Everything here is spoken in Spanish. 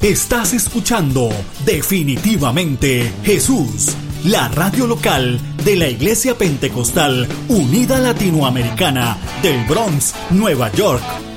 Estás escuchando Definitivamente Jesús, la radio local de la Iglesia Pentecostal Unida Latinoamericana del Bronx, Nueva York,